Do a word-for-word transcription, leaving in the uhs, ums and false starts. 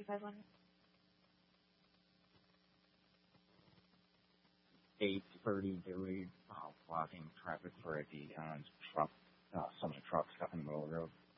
two five one. eight thirty daily uh, blocking traffic for a decon truck, uh, semi truck stuck in the middle of the road.